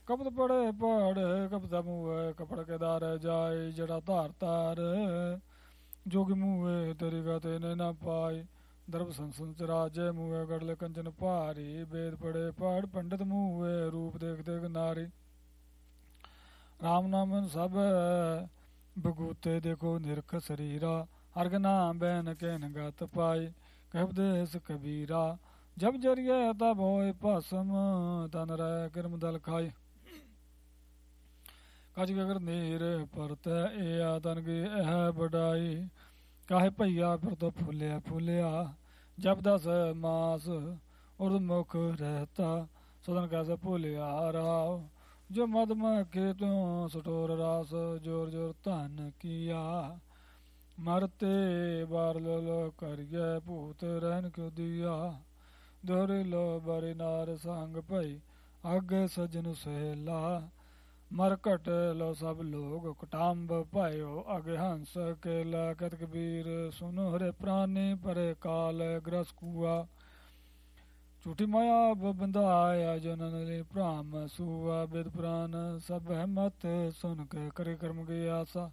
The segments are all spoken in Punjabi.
ਕਪਤ ਪੜੇ ਪੜ ਕਪਤ ਮੂਹੇ ਕਪੜ ਕੇ ਦਾਰ ਜਾਏ ਜੜਾ ਧਾਰ ਤਾਰ ਜੋਗ ਮੂਹੇ ਤੇਰੀ ਗਤੇ ਨੇ ਨਾ ਪਾਈ ਦਰਬ ਸੰਸਨ ਚਰਾਜੇ ਮੂਹੇ ਗੜਲੇ ਕੰਚਨ ਭਾਰੀ ਵੇਦ ਪੜੇ ਪੜ ਪੰਡਿਤ ਮੂਹੇ ਰੂਪ ਦੇਖ ਦੇਖ ਨਾਰੀ ਰਾਮ ਨਾਮਨ ਸਭ ਬਗੂਤੇ ਦੇਖੋ ਨਿਰਖ ਸਰੀਰਾ ਹਰਗ ਨਾਮ ਬੈਨ ਕਹਿਨ ਗਤ ਪਾਈ ਕਹਿਬ ਦੇਸ ਕਬੀਰਾ ਜਬ ਜਰੀਏ ਤਬ ਹੋਏ ਭਸਮ ਤਨ ਰਹਿ ਕਿਰਮ ਦਲ ਖਾਈ ਕਜ ਗਗਰ ਨੀਰ ਪਰਤ ਇਹ ਆਤਨ ਕੀ ਇਹ ਬੜਾਈ ਕਾਹੇ ਭਈਆ ਫਿਰ ਤੋਂ ਫੁੱਲਿਆ ਫੁੱਲਿਆ ਜਬ ਦਸ ਮਾਸ ਉਰਦ ਮੁਖ ਰਹਿਤਾ ਸਦਨ ਕੈਸੇ ਭੁੱਲਿਆ ਰਾਵ ਜੋ ਮਦ ਮਖੇ ਤੂੰ ਸਟੋਰ ਰਾਸ ਜੋਰ ਜੋਰ ਧਨ ਕੀਆ ਮਰਤੇ ਬਾਰ ਲੋ ਕਰਿਐ ਭੂਤ ਰਹਿਨ ਕਿਉ ਦੀਆ ਦੋਰੇ ਲੋ ਬਰੇ ਨਾਰ ਸੰਗ ਭਈ ਅੱਗੇ ਸਜਨ ਸਹਿਲਾ ਮਰ ਘਟ ਲੋ ਸਭ ਲੋਗ ਕਟਾਂਬ ਭਾਇਓ ਅਗੇ ਹੰਸ ਕੇਲਾ ਕਤ ਕਬੀਰ ਸੁਨੋ ਹਰੇ ਪ੍ਰਾਨੀ ਪਰੇ ਕਾਲ ਗ੍ਰਸ ਕੂਆ ਝੂਠੀ ਮਾਇਆ ਬੰਧਾਇਆ ਜਨਨ ਲਈ ਭ੍ਰਾਮ ਸੂਆ ਬਿਦ ਪ੍ਰਾਨ ਸਭ ਮਤ ਸੁਨ ਕੇ ਕਰੇ ਕਰਮ ਕੀ ਆਸਾ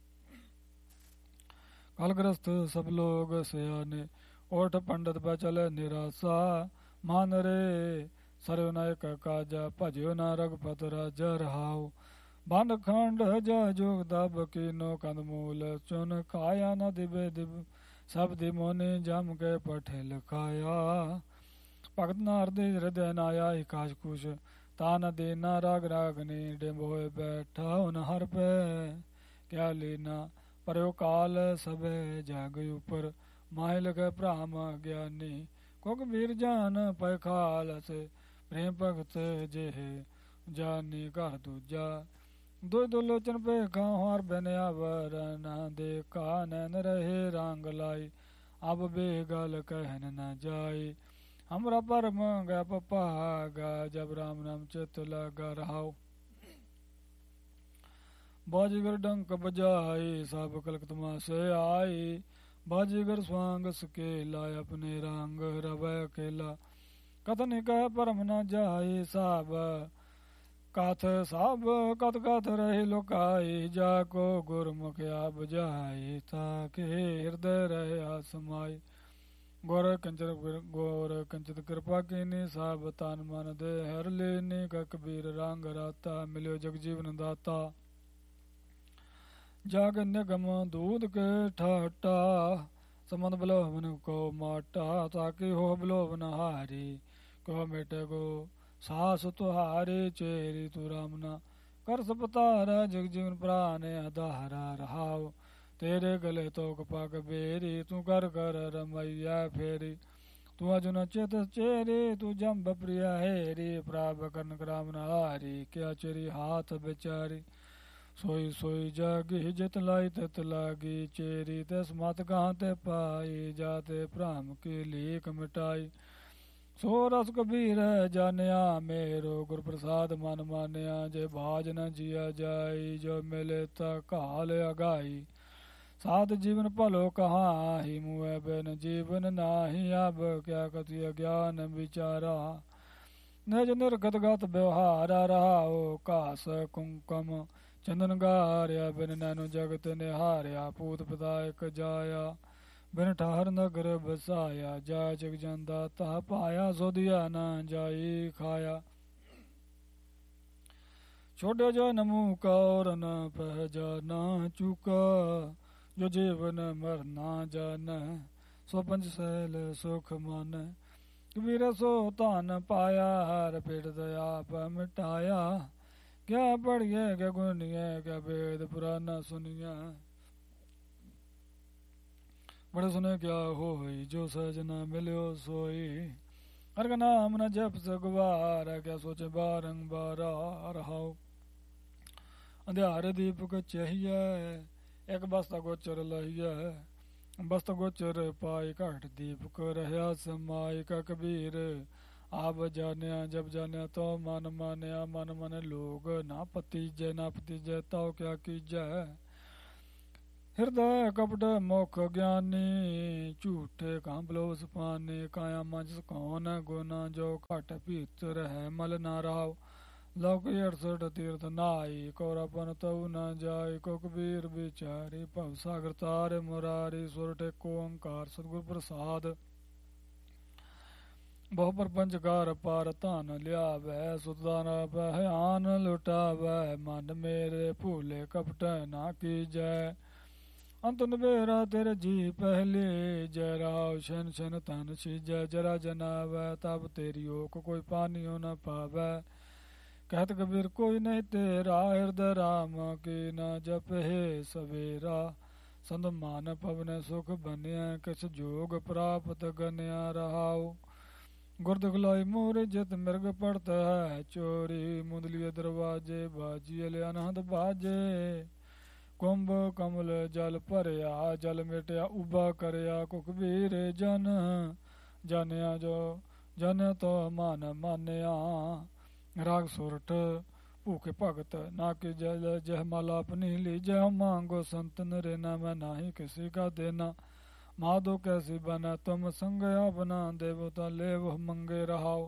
ਕਲਗ੍ਰਸਤ ਸਭ ਲੋਗ ਸਿਆਨੇ ओठ पंडित बचल निराशा मान रे सरव नायक काजा भजो न रघुपत राजा रहाओ बन खंड जा जोग दब कीनो कंद मूल चुन काया न दिबे दिब सब दि मोने जम के पठे लिखाया भगत नारदे हृदय नाया काश कुश तान देना राग रागनी डिम्बोए बैठा उन हर पे क्या लेना परयो काल सबे जाग ऊपर माहे लगे भ्राम ज्ञानी कुक वीर जान पै खालस प्रेम भगत जेह जानी घर दूजा दो दो लोचन पे खार बनया वरन देखा नैन रहे रंग लाई अब बेगल कहन न जाई हमरा परम गप पागा जब राम नाम चित लगा रहाओ बाजीगर डंक बजाई सब कलकतमा से आई बाजीगर स्वांग सकेला अपने रंग रवै अकेला कथन कह परम न जाए साब कथ साब कथ कथ रहे लुकाई जाको गुरमुख आप जाए ताके हृदय रहे आसमाई गौर कंचित कृपा कीनी साब तन मन दे हर लेनी का कबीर रंग राता मिलो जगजीवन दाता जाग निगम दूध के ठाटा समन बलोवन को माटा ताकि हो बलोवन हारी को मेटे को सास तुहारे चेरी तू रामना कर सपतारा जग जीवन प्राणे अधारा रहाओ तेरे गले तो कपाक बेरी तू कर कर रमैया फेरी तू अर्जुन चित चेरी तू जम्ब प्रिया हेरी प्राप करन राम हारी क्या चेरी हाथ बेचारी सोई सोई जागी जित लाई तित लागी चेरी तस मत कहाँ ते पाई जाते भ्राम की लीक मिटाई सो रस कबीर जानिया मेरो गुर प्रसाद मन मानिया जे बाज न जिया जाई जो मिले ता काल अगाई साध जीवन भलो कहाँ ही मुँह बिन जीवन नाही अब क्या कति अज्ञान विचारा निज निर्गत गत व्यवहारा रहाओ कास कुंकम चंदन गारिया बिन नैनो जगत निहारिया पूत पितायक जाया बिन ठहर नगर बसाया जाय जग जंदा ता पाया सो दिया न जाई खाया छोड़े जो नमू का और न पहजा न चूका जो जीवन मर ना जान सो पंच सहल सुख मन कबीर सो तान पाया हर पीड़ दया मिटाया क्या पढ़िए क्या गुनिए क्या वेद पुराना सुनिया बड़े सुने क्या होई जो सजना मिलो सोई हर का नाम न जप सगवार क्या सोचे बारंबार रहाओ अंधेर दीपक चाहिए एक बस्ता गोचर लहिया बस्त गोचर पाई घट दीपक रहया समाई का कबीर आप जानिया जब जानिया तो मन मानिया मन मन लोग ना पतीजय ना पतीजय तो क्या कीजय हृदय कपट मुख ज्ञानी झूठे कांबलोस पानी काया मंच कौन गुना जो घट भीतर है मल ना राव लौकी 68 तीर्थ नाई, कौरापन तऊ न जाय, को कबीर बिचारी, भव सागर तारे मुरारी, सुर टेको ओंकार सतगुर प्रसाद। बहु प्रपंच कार पार धन लियावै, सुतदान बहयान लुटावै, मन मेरे भूले कपट ना कीजै, अंत नबेरा तेरे जी पहले, जय राव शन शन तन सीजै, जरा जनावै तब तेरी ओक कोई पानियो न पावै, कहत कबीर कोई नहीं तेरा, हृदय राम की न जप हे सवेरा, संत मान पवन सुख बनिया, किस जोग प्राप्त गनिया रहाओ, गुरद खिलाई मोर जित मिर्ग पड़ता है चोरी, मुंदलिए दरवाजे बाजिए ले अनहद बाजे, कुंभ कमल जल भरिया, जल मिटिया उबा करया, कुकबीर जन जानिया जो जन तो मन मानिया, राग सुरठ भूखे भगत ना कि जल जह माला अपनी लीजय, मांगो संतन रेना मैं नाही किसी का देना, माधो कैसी बना तुम संग अपना, देवता ले वह मंगे रहाओ,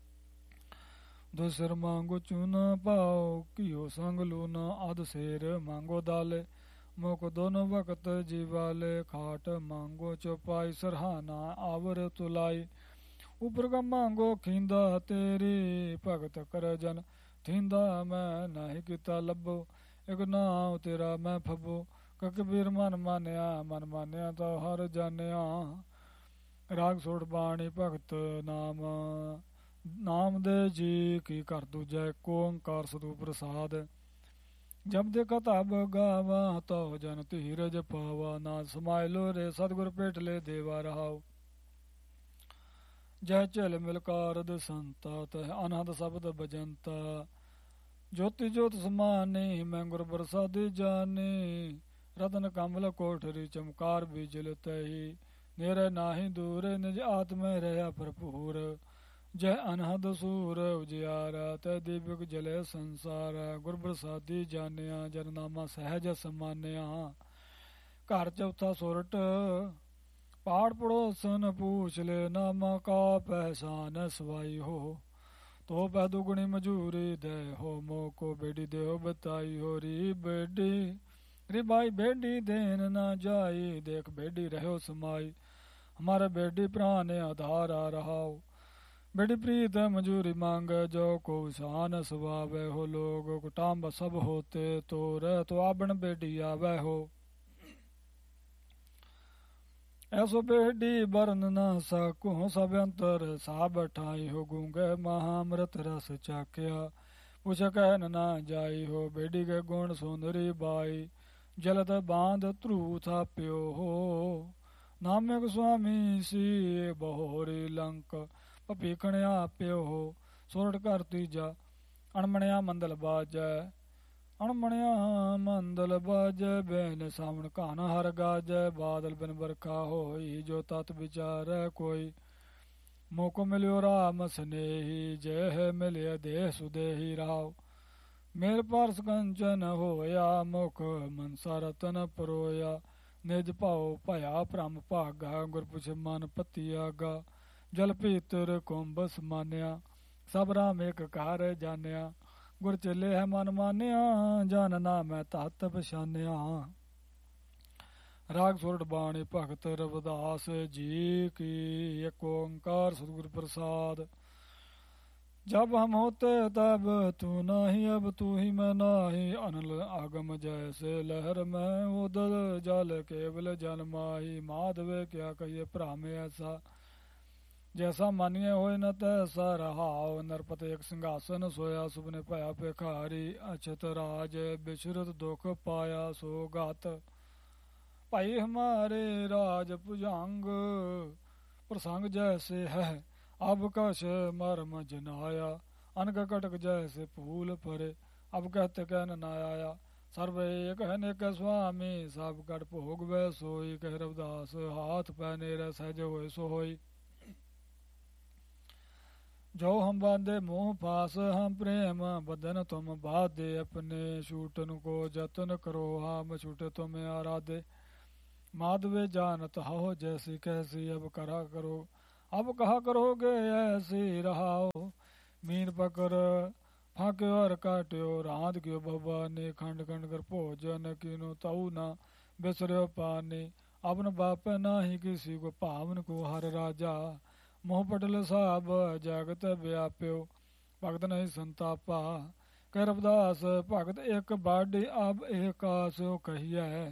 दूसर मांगो चूना पाओ, कियो संग लूना, आध शेर मांगो दाले, मोको दोनों वक्त जीवाले, खाट मांगो चौपाई सरहाना आवर तुलाई, ऊपर का मांगो खींदा तेरी, भगत कर जन थींदा मैं नहीं किता लभो, एक नाम तेरा मैं फबो, कबीर मन मानिया तो हर जानिया, राग सोड़ बाणी भगत नाम, नाम दे जी की कर दूजै, को ओंकार सतगुर प्रसाद, जब देखा तब गावा तो जन धीरज पावा, ना समाय लो रे सतगुर पेट ले देवा रहाओ, जय झल मिलकारद संता, तह अनहद शब्द भजंता, ज्योति ज्योत समानी, मैं गुर प्रसादी जानी, रतन कमल कोठरी चमकार बिजल तही, नेरे नाही दूर निज आत्म रहा भरपूर, जय अनहद सूर उजियारा, तय दीपक जले संसार, गुर प्रसादी जानिया, जरनामा सहज समानिया, घर चौथा सोरठ पाड़ पड़ोसन पूछ ले, नामा का पहचान सवाई हो, तो पह दुगुनी मजूरी दे हो, मोको बेडी दे हो बताई हो, री बेडी री भाई बेडी देन ना जाई, देख बेडी रहो समाई, हमारे बेडी प्राण आधार आ रहाओ, बेडी प्रीत मजूरी मांगे, जो को शान सवावे हो, लोग कुटाम्ब सब होते तो रह तो आबन बेडी आवे हो, ऐसो बेडी बरन न सकूं, सब अंतर साब ठाई हो, गूंगे महामृत रस चाख्या, पूछ कहन ना जाई हो, बेडी के गुण सुंदरी बाई, जलत बांध ध्रुव था प्यो हो, नामक स्वामी सी बहोरी लंक, पपीखणिया प्यो हो, सोरठ कर तीजा, अणमणिया मंदल बाजै, अणमणिया मंदल बाजै, बैन सावण कान हर गाजै, बादल बिन बरखा होई, जो तत विचार कोई, मोको मिलियो राम स्नेही, जय है मिलिय देह सुदेही राव, मेर पारस कंचन होया, मुख मनसा रतन परोया, निज भाओ भया भ्रम भागा, गुरपुछ मन पति आगा, जल पीतर कुंभ समानिया, सब राम एक कार जानिया, गुर चले है मन मानिया, जानना मैं तत पछानिया, राग सुरठ बाणी भगत रविदास जी की, एक ओंकार सतगुर प्रसाद, जब हम होते तब तू नाही, अब तू ही मैं नाही, अनल आगम जैसे लहर में उदल, जल केवल जल माही, माधवे क्या कहिए भ्राम ऐसा, जैसा मानिए होए न तैसा रहाओ, नरपत एक सिंहासन सोया, सुपने पाया पेखारी, अछत राज बिछरत दुख पाया सोगात, भाई हमारे राज भुजंग, प्रसंग जैसे है अब कश मर्म जनाया, अनक कटक जैसे फूल परे, अब कहते कहन न आया, सर्व एक है नेक स्वामी, सब कर भोग वै सोई, कह रविदास हाथ पैने रह सहज होए सो होई, जो हम बांधे मुंह पास हम प्रेम बदन तुम बाधे, अपने छूटन को जतन करो हम छूटे तुम आराधे, माधवे जानत हो जैसी कैसी, अब करा करो अब कहा करोगे ऐसी रहाओ, मीन पकर ਫਾਕਿਓ ਹਰ ਕਾਟਿਓ ਰਾਂਦ ਕਿਓ ਭਵਾਨੇ ਖੰਡ ਖੰਡ ਕਰ ਭੋਜਨ ਕੀਨੋ ਤਾਉ ਨਾ ਬਿਸਰਿਓ ਪਾਨੇ ਆਪਨ ਬਾਪੈ ਨਾਹੀ ਕਿਸੀ ਕੋ ਭਾਵਨ ਕੋ ਹਰ ਰਾਜਾ ਮੋਹ ਪਟਲ ਸਾਹਿਬ ਜਗਤ ਵਿਆਪਿਓ ਭਗਤ ਨਹੀਂ ਸੰਤਾਪਾ ਕਹਿ ਰਵਿਦਾਸ ਭਗਤ ਇੱਕ ਬਾਡੀ ਆਪ ਏਕਾਸੋ ਕਹੀਐ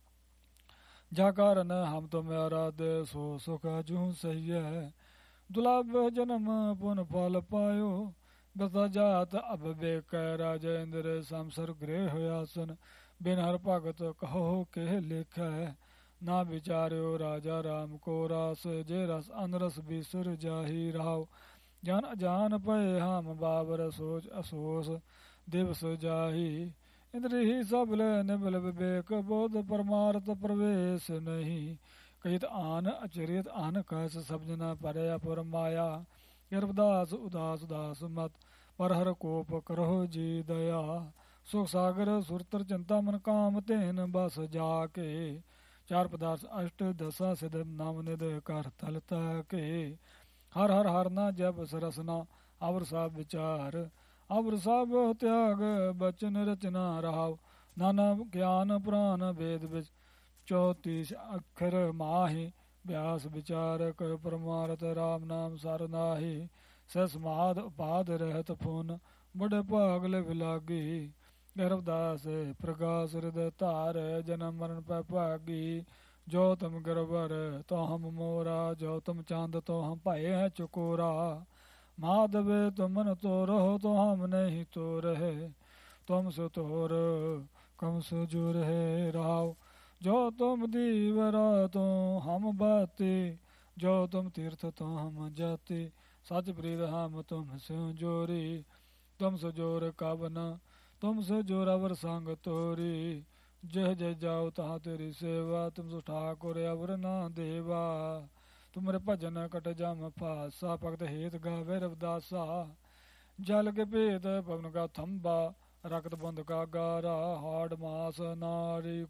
ਜਾ ਕਾਰਨ ਹਮ ਤੁਮਿਆਰਾ ਦੇ ਸੋ ਸੁਖ ਜੂ ਸਹੀਐ ਦੁਲਭ ਜਨਮ ਪੁਨ ਫਲ ਪਾਇਓ ਬਸਾ ਜਾਤ ਅਬ ਬੇਕੈ ਰਾਜੇਂਦਰ ਸੰਸਰ ਗ੍ਰਹਿ ਹੋਇਆਸਨ ਬਿਨ ਹਰ ਭਗਤ ਕਹੋ ਕੇ ਲਿਖੈ ਨਾ ਵਿਚਾਰਿਓ ਰਾਜਾ ਰਾਮ ਕੋ ਰਾਸ ਜੇ ਰਸ ਅਨਰਸ ਬਿਸੁਰ ਜਾਹੀ ਰਾਵ ਜਨ ਅਜਾਨ ਪਏ ਹਮ ਬਾਬਰ ਸੋਚ ਅਸੋਸ ਦਿਵਸ ਜਾਹੀ ਇੰਦਰੀ ਸਭ ਲੈ ਨਿਮਲ ਵਿਵੇਕ ਬੋਧ ਪਰਮਾਰਥ ਪ੍ਰਵੇਸ਼ ਨਹੀਂ ਕਹਿਤ ਆਨ ਅਚਰਿਤ ਆਨ ਕਸ ਸਭ ਜਨਾ ਪਰਿਆ ਪੁਰ ਮਾਇਆ ਰਵਿਦਾਸ ਉਦਾਸ ਦਾਸ ਮਤ ਪਰ ਹਰ ਕੋਪ ਕਰੋ ਜੀ ਦਇਆ ਸੁਖ ਸਾਗਰ ਸੁਰਤਰ ਚਿੰਤਾ ਮਨ ਕਾਮ ਧੇਨ ਬਸ ਜਾ ਕੇ ਚਾਰ ਪਦਾਰਥ ਅਸ਼ਟ ਦਸਾ ਸਿਧ ਨਾਮ ਨਿਦ ਕਰ ਤਲ ਕੇ ਹਰ ਹਰ ਹਰ ਨਾ ਜਪ ਸਰਸਨਾ ਅਵਰ ਸਭ ਵਿਚਾਰ ਅਵਰ ਸਭ ਤਿਆਗ ਬਚਨ ਰਚਨਾ ਰਹਾਉ ਨਾਨਾ ਗਿਆਨ ਪ੍ਰਾਨ ਵੇਦ ਵਿੱਚ 34 ਅੱਖਰ ਮਾਹੀ ਬਿਆਸ ਵਿਚਾਰਕ ਪਰਮਾਰਥ ਰਾਮ ਨਾਮ ਸਰ ਨਾਹੀ ਸਹਿ ਸਮਾਦ ਉਪਾਦ ਰਹਿਤ ਫੁਨ ਬੜੇ ਭਾਗ ਲੈ ਵਿਲਾਗੀ ਰਵਿਦਾਸ ਪ੍ਰਗਾਸ ਹਿਰਦੈ ਧਾਰ ਜਨਮ ਮਰਨ ਪੈ ਭਾਗੀ ਜੋ ਤੁਮ ਗਰਵਰ ਤੋ ਹਮ ਮੋਰਾ ਜੋ ਤੁਮ ਚਾਂਦ ਤੋ ਹਮ ਭਏ ਹੈ ਚੁਕੋਰਾ ਮਾਧਵੇ ਤੁਮਨ ਤੋ ਰਹੋ ਤੋ ਹਮ ਨਹੀਂ ਤੋ ਰਹੇ ਤੁਮ ਸੋ ਤੋਰ ਕਮ ਸੋ ਜੋ ਰਹੇ ਰਾਵ ਜੋ ਤੁਮ ਦੀਵਰਾ ਤੋ ਹਮ ਬਾਤੇ ਜੋ ਤੁਮ ਤੀਰਥ ਤੋ ਹਮ ਜਾਤੇ ਸਚ ਪ੍ਰੀਤ ਹਮ ਤੁਮ ਸਿਉ ਜੋਰੀ ਤੁਮ ਸੋ ਜੋਰ ਕਵਨ ਤੁਮ ਸੋ ਜੋਰ ਅਵਰ ਸੰਗ ਤੋਰੀ ਜਹ ਜਹ ਜਾਓ ਤਹਾਂ ਤੇਰੀ ਸੇਵਾ ਤੁਮ ਸੋ ਠਾਕੁਰ ਅਵਰ ਨਾ ਦੇਵਾ ਤੁਮਰੇ ਭਜਨ ਕਟ ਜਮ ਭਾਸਾ ਭਗਤ ਹੇਤ ਗਾਵੇ ਰਵਿਦਾਸਾ ਜਲ ਕੇ ਭੇਦ ਪਵਨ ਕਾ ਥੰਬਾ ਰਕਤ ਬੰਦ ਕਾ ਗਾਰਾ ਹਾੜ ਮਾਸ ਨਾੜੀ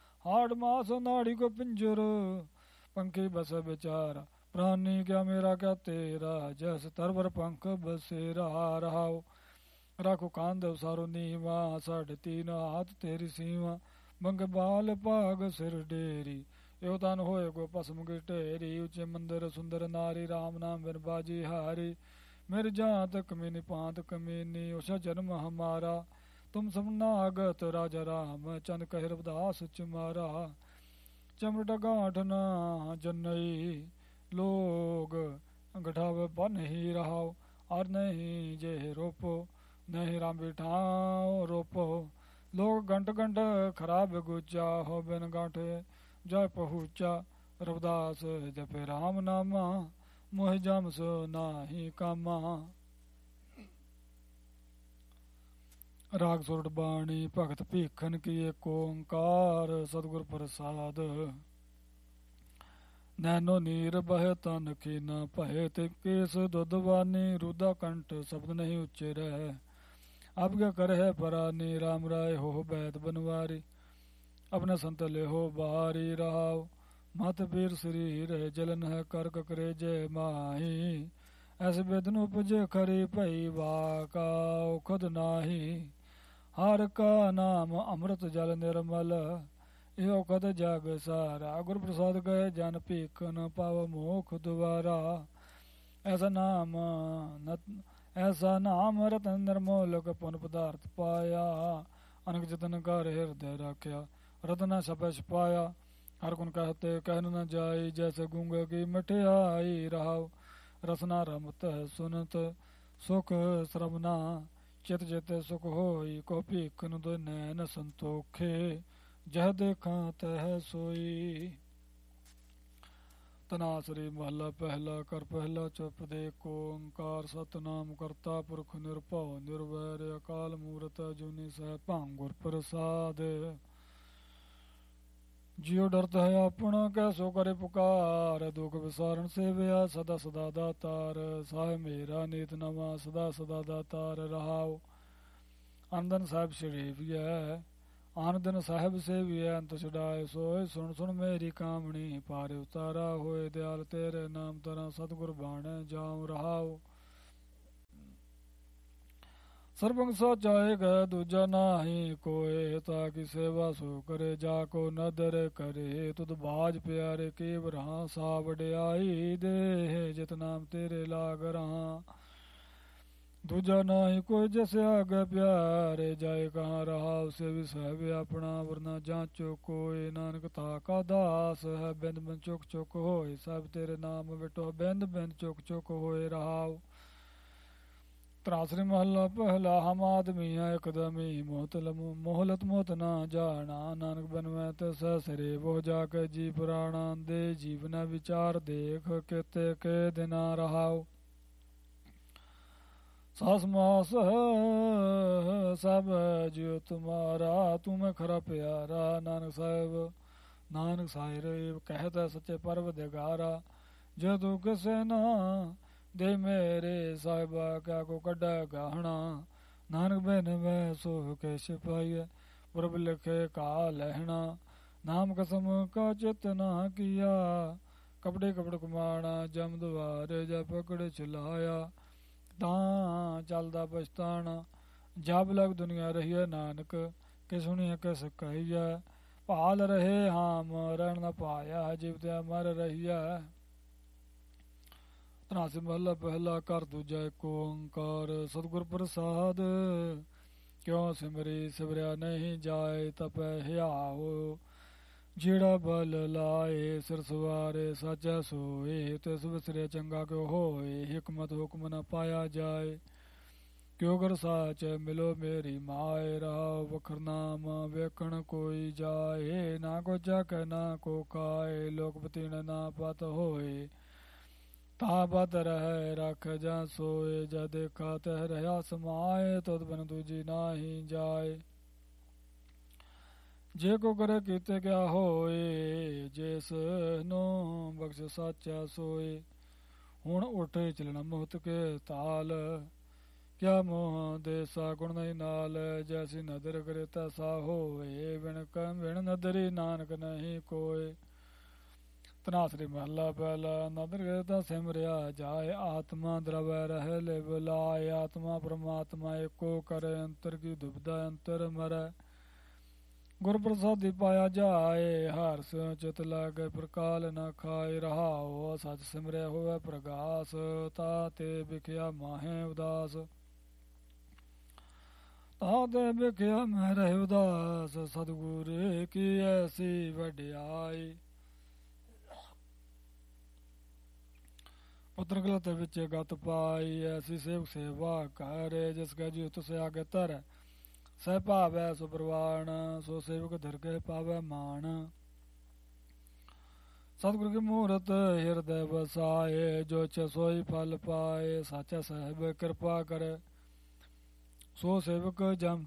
ਕੋ ਪਿੰਜਰ ਪੰਖੀ ਬਸ ਵਿਚਾਰ ਪ੍ਰਾਨੀ ਕਿਆ ਮੇਰਾ ਕਿਆ ਤੇਰਾ ਜਸ ਤਰਵਰ ਪੰਖ ਬਸੇਰਾ ਰਹਾਓ ਰੱਖੋ ਕਾਂਦਵ ਸਾਰੋ ਨੀਵਾ ਸਾਢੇ ਤੀਨ ਹਾਥ ਤੇਰੀ ਸੀਵਾ ਮੰਗ ਬਾਲ ਭਾਗ ਸਿਰ ਡੇਰੀ ਇਹੋ ਤਨ ਹੋਏ ਗੋ ਭਸਮ ਕੀ ਢੇਰੀ ਉੱਚੇ ਮੰਦਰ ਸੁੰਦਰ ਨਾਰੀ ਰਾਮ ਨਾਮ ਬਿਨ ਬਾਜੀ ਹਾਰੀ ਮੇਰੀ ਜਾਂਤ ਕਮੀਨੀ ਪਾਂਤ ਕਮੀਨੀ ਉਸ਼ਾ ਜਨਮ ਹਮਾਰਾ ਤੁਮ ਸਮਨਾਗਤ ਰਾਜਾ ਰਾਮ ਚੰਦ ਕਹਿ ਰਵਿਦਾਸ ਚੁਮਾਰਾ ਚਮਟ ਗਾਂਠ ਨਾ ਜਨਈ ਲੋਗ ਗਠਾਵੇ ਬਨ ਹੀ ਰਹਾਓ ਔਰ ਨਹੀਂ ਜੇ ਰੋਪੋ ਨਹੀਂ ਰਾਮ ਬਿਠਾਓ ਰੋਪੋ ਲੋਕ ਗੰਟ ਗੰਟ ਖਰਾਬ ਗੁਚਾ ਹੋ ਬਿਨ ਗਾਂਠੇ ਜੈ ਪਹੁੰਚਾ ਰਵਿਦਾਸ ਜਪੇ ਰਾਮ ਨਾਮਾ ਮੋਹ ਜਮ ਸੋ ਨਾਹੀ ਕਾਮਾ ਰਾਗ ਸੁਰਟ ਬਾਣੀ ਭਗਤ ਭੀਖਨ ਕੀ ਏਕ ਓੰਕਾਰ ਸਤਿਗੁਰ ਪ੍ਰਸਾਦ ਨੈਨੋ ਨੀਰ ਬਹਿ ਤਨ ਕੀ ਨਾ ਭਏ ਤੇ ਕੇਸ ਦੁੱਧਵਾਨੀ ਰੁਦਾ ਕੰਠ ਸ਼ਬਦ ਨਹੀਂ ਉਚਰੈ ਅਬ ਕਿਆ ਕਰਹਿ ਪਰਾਨੀ ਰਾਮ ਰਾਏ ਹੋ ਬੈਤ ਬਨਵਾਰੀ ਆਪਣੇ ਸੰਤ ਲਿਹੋ ਬਾਰੀ ਰਹਾਉ ਮਤ ਪੀਰ ਸਰੀਰ ਜਲਨ ਹੈ ਕਰ ਕਰੇ ਜੈ ਮਾਹੀ ਐਸ ਬਿਦਨ ਉਪਜੇ ਖਰੀ ਭਈ ਵਾਕਾ ਖੁਦ ਨਾਹੀ ਹਰ ਕਾ ਨਾਮ ਅੰਮ੍ਰਿਤ ਜਲ ਨਿਰਮਲ ਇਹੋ ਕਦ ਜਗ ਸਾਰਾ ਗੁਰ ਪ੍ਰਸਾਦ ਗਏ ਜਨ ਭੀਖਨ ਪਾਵ ਮੋਖ ਦੁਆਰਾ ਐਸਾ ਨਾਮ ਰਤਨ ਨਿਰਮੋਲਕ ਪੁਨ ਪਦਾਰਥ ਪਾਇਆ ਅਨਕ ਜਤਨ ਕਰ ਹਿਰਦੈ ਰਾਖਿਆ ਰਤਨਾ ਛਪੈ ਛਪਾਇਆ ਹਰ ਗੁਣ ਕਹਤੇ ਕਹਿਨ ਨ ਜਾਈ ਜੈਸੇ ਗੂੰਗੇ ਕੀ ਮਠਿਆਈ ਰਹਾਉ ਰਸਨਾ ਰਮਤ ਸੁਨਤ ਸੁਖ ਸਰਵਨਾ ਚਿਤ ਚਿਤ ਸੁਖ ਹੋਈ ਕੋ ਭੀਖਨ ਦੋ ਨੈਨ ਸੰਤੋਖੇ ਜਹ ਦੇਖਾਂ ਤਹ ਸੋਈ ਤਨਾਸਰੀ ਮਹਲਾ ਪਹਿਲਾ ਕਰ ਪਹਿਲਾ ਚੁੱਪ ਦੇ ਓੰਕਾਰ ਸਤਨਾਮ ਕਰਤਾ ਪੁਰਖ ਨਿਰਭਉ ਨਿਰਵੈਰ ਅਕਾਲ ਮੂਰਤ ਅਜੂਨੀ ਸਹਿ ਭੰਗ ਗੁਰ ਪ੍ਰਸਾਦ ਜਿਉ ਡਰਤ ਹੈ ਆਪਣਾ ਕੈਸੋ ਕਰੇ ਪੁਕਾਰ ਦੁਖ ਵਿਸਾਰਨ ਸੇਵਿਆ ਸਦਾ ਸਦਾ ਦਾਤਾਰ ਸਾਹਿ ਮੇਰਾ ਨੀਤ ਨਵਾਂ ਸਦਾ ਸਦਾ ਦਾਤਾਰ ਰਹਾਉ ਆਨੰਦਨ ਸਾਹਿਬ ਸ਼ਰੀਫੀਐ ਆਨੰਦਨ ਸਾਹਿਬ ਸੇਵੀਐ ਅੰਤ ਛਡਾਏ ਸੋਏ ਸੁਣ ਸੁਣ ਮੇਰੀ ਕਾਮਣੀ ਪਾਰ ਉਤਾਰਾ ਹੋਏ ਦਿਆਲ ਤੇਰੇ ਨਾਮ ਤਰਾ ਸਤਿਗੁਰ ਬਾਣੈ ਜਾਉ ਰਹਾਉ ਸਰਬੰਗ ਸਾਚਾ ਏਕ ਹੈ ਦੂਜਾ ਨਾਹੀ ਕੋਏ, ਤਾ ਕੀ ਸੇਵਾ ਸੋ ਕਰੇ ਜਾ ਕੋ ਨਦਰ ਕਰੇ, ਤੁਧ ਬਾਜ ਪਿਆਰੇ ਕੇ ਬਰਾਂ ਸਾ ਵਡਿਆਈ ਦੇ, ਜਿਤ ਨਾਮ ਤੇਰੇ ਲਾਗ ਰਹਾ ਦੂਜਾ ਨਾਹੀ ਕੋਈ, ਜਿਸ ਆਗੇ ਪਿਆਰੇ ਜਾਏ ਕਹਾਂ ਰਹਾ ਉਸੇ ਵੀ ਸਹਿਬ ਆਪਣਾ ਵਰਨਾ ਜਾਂਚੋ ਕੋਏ, ਨਾਨਕ ਤਾ ਕਾ ਦਾਸ ਹੈ ਬਿੰਦ ਬਿੰਦ ਚੁੱਕ ਚੁੱਕ ਹੋਏ, ਸਭ ਤੇਰੇ ਨਾਮ ਵਿਟੋ ਬਿੰਦ ਬਿੰਦ ਚੁੱਕ ਚੁੱਕ ਹੋਏ ਰਹਾਉ। ਤਰਾਸਰੀ ਮਹੱਲਾ ਪਹਿਲਾ, ਹਮ ਆਦਮੀਆਂ ਇਕਦਮੀ ਮੋਹਲਤ ਮੋਤ ਨਾ ਜਾਣਾ, ਨਾਨਕ ਬਨਵੈ ਤਿਸ ਸਰੇ ਬੋ ਜਾ ਕੇ ਜੀ ਪੁਰਾਣਾ ਦੇ, ਜੀਵਨ ਵਿਚਾਰ ਦੇਖ ਕਿਤੇ ਕੇ ਦਿਨਾ ਰਹਾਉ। ਸਾਸ ਮਾਸ ਸਭ ਜਿਉ ਤੁਮਾਰਾ, ਤੁਮੇ ਖਰਾ ਪਿਆਰਾ, ਨਾਨਕ ਸਾਹਿਬ ਕਹਿਤ ਸੱਚੇ ਪਰਵਦਿਗਾਰਾ, ਜਦੋਂ ਕਿਸੇ ਨਾ ਦੇ ਮੇਰੇ ਸਾਹਿਬਾ ਕਿਆ ਕੋ ਕੱਢੈ ਗਾਹਣਾ, ਨਾਨਕ ਬਿਨ ਮੈਂ ਸੋ ਕੇ ਸਿਪਾਹੀਐ ਪ੍ਰਭ ਲਿਖੇ ਕਾ ਲਹਿਣਾ, ਨਾਮ ਕਸਮ ਕਾ ਚਿਤ ਨਾ ਕੀਆ, ਕਪੜੇ ਕਪੜ ਕਮਾਣਾ ਜਮ ਦੁਆਰੇ, ਜਾ ਪਕੜ ਚਲਾਇਆ ਤਾਂ ਚੱਲਦਾ ਪਛਤਾਣਾ, ਜਬ ਲਗ ਦੁਨੀਆ ਰਹੀਐ ਨਾਨਕ, ਕਿ ਸੁਣੀਐ ਕਿਸ ਕਹੀਐ, ਭਾਲ ਰਹੇ ਹਾਮ ਰਹਿਣ ਨਾ ਪਾਇਆ, ਜਿਵਤਿਆ ਮਰ ਰਹੀਐ। ਧਨਾਸੀ ਮਹੱਲਾ ਪਹਿਲਾ, ਘਰ ਦੂਜਾ ਏਕ ਓੰਕਾਰ, ਸਤਿਗੁਰ ਪ੍ਰਸਾਦ ਕਿਉ ਸਿਮਰੀ ਸਿਮਰਿਆ ਨਹੀਂ ਜਾਏ, ਤਪੈ ਹਿਆਉ ਜਿਹੜਾ ਬਲ ਲਾਏ, ਸਿਰ ਸਵਾਰੇ ਸਾਚਾ ਸੋਏ, ਤਿਸ ਵਿਸਰਿਆ ਚੰਗਾ ਕਿਉ ਹੋਏ, ਹਿਕਮਤ ਹੁਕਮ ਨ ਪਾਇਆ ਜਾਏ, ਕਿਉ ਕਰ ਸਾਚ ਮਿਲੋ ਮੇਰੀ ਮਾਏ, ਰਹਾਉ ਵਖਰ ਨਾਮ ਵੇਖਣ ਕੋਈ ਜਾਏ, ਨਾ ਕੋ ਚਾਕੈ ਨਾ ਕੋ ਕਾਏ, ਲੋਕਪਤੀ ਨਾ ਪਤ ਹੋਏ, ਤਾ ਬਦ ਰਹਿ ਰਖ ਜਾਂ ਸੋਏ, ਜਦ ਦੇਖਾ ਤਹ ਰਹਾ ਸਮਾਏ, ਤੁਧ ਬਿਨ ਦੂਜੀ ਨਾਹੀ ਜਾਏ, ਜੇ ਕੋ ਕਰੇ ਕੀਤੇ ਕਿਆ ਹੋਏ, ਜਿਸ ਨੂੰ ਬਖਸ਼ ਸਾਚਾ ਸੋਏ, ਹੁਣ ਉੱਠੇ ਚਲਣਾ ਮੁਹਤ ਕੇ ਤਾਲ, ਕਿਆ ਮੋਹ ਦੇਸਾ ਗੁਣ ਨਹੀਂ ਨਾਲ, ਜੈਸੀ ਨਦਰ ਕਰੇ ਤੈਸਾ ਹੋਏ, ਬਿਨ ਨਦਰੀ ਨਾਨਕ ਨਹੀਂ ਕੋਏ। ਧਨਾਸਰੀ ਮਹੱਲਾ ਪਹਿਲਾ, ਨਦਰ ਕਰੇ ਤਾਂ ਸਿਮਰਿਆ ਜਾਏ, ਆਤਮਾ ਦਰਵੈ ਰਹਿ ਲੈ ਬੁਲਾਏ, ਆਤਮਾ ਪਰਮਾਤਮਾ ਏਕੋ ਕਰੇ, ਅੰਤਰ ਕੀ ਦੁਬਿਧਾ ਅੰਤਰ ਮਰੈ, ਗੁਰ ਪ੍ਰਸਾਦੀ ਪਾਇਆ ਜਾਏ, ਹਰ ਸਿਉ ਚਿਤ ਲਾਗੇ ਪ੍ਰਕਾਲ ਨ ਖਾਏ, ਰਹਾਉ ਸਚ ਸਿਮਰਿਆ ਹੋਵੇ ਪ੍ਰਗਾਸ, ਤਾ ਤੇ ਵਿਖਿਆ ਮਾਹੇ ਉਦਾਸ, ਤਾ ਤੇ ਵਿਖਿਆ ਮੈਂ ਰਹੇ ਉਦਾਸ, ਸਤਿਗੁਰ ਕੀ ਐਸੀ ਵਡਿਆਈ, ਪੁੱਤਰ ਗਲਤ ਵਿੱਚ ਗਤ ਪਾਈ, ਐਸੀ ਸੇਵ ਸੇਵਾ ਕਰੇ, ਜਿਸ ਕੈ ਜੀ ਤੁਸ ਆਗੇ ਧਰੈ, ਸਹਿ ਭਾਵੈ ਸੋ ਪ੍ਰਵਾਣ, ਸੋ ਸੇਵਕ ਧਰ ਕੇ ਪਾਵੈ ਮਾਣ, ਸਤਿਗੁਰ ਕੀ ਮੂਰਤ ਹਿਰਦੈ ਵਸਾਏ, ਜੋ ਚ ਸੋਈ ਫਲ ਪਾਏ, ਸਾਚਾ ਸਾਹਿਬ ਕਿਰਪਾ ਕਰੇ, ਸੋ ਸੇਵਕ ਜਮ